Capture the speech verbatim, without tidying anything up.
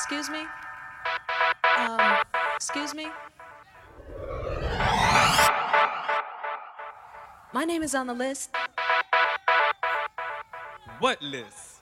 Excuse me? Um, excuse me? My name is on the list. What list?